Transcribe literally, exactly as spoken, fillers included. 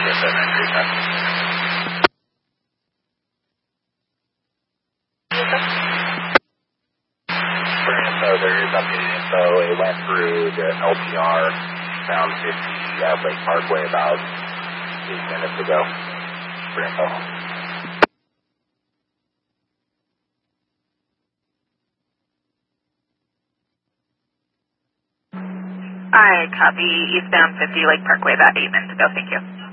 seven nine three five. For info, there is updated info. It went through the L P R, found fifty at Lake Parkway about eight minutes ago. For info. I copy eastbound fifty Lake Parkway about eight minutes ago. Thank you.